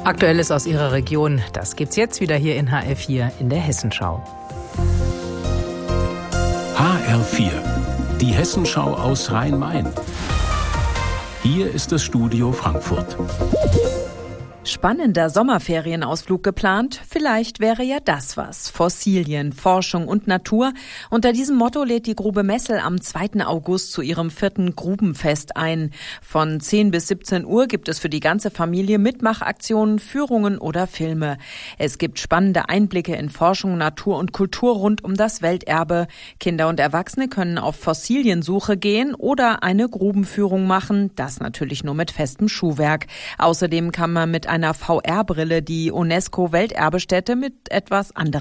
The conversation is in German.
Aktuelles aus Ihrer Region, das gibt's jetzt wieder hier in HR4 in der Hessenschau. HR4, die Hessenschau aus Rhein-Main. Hier ist das Studio Frankfurt. Spannender Sommerferienausflug geplant? Vielleicht wäre ja das was. Fossilien, Forschung und Natur. Unter diesem Motto lädt die Grube Messel am 2. August zu ihrem 4. Grubenfest ein. Von 10 bis 17 Uhr gibt es für die ganze Familie Mitmachaktionen, Führungen oder Filme. Es gibt spannende Einblicke in Forschung, Natur und Kultur rund um das Welterbe. Kinder und Erwachsene können auf Fossiliensuche gehen oder eine Grubenführung machen. Das natürlich nur mit festem Schuhwerk. Außerdem kann man mit einer VR-Brille die UNESCO-Welterbestätte mit etwas anderen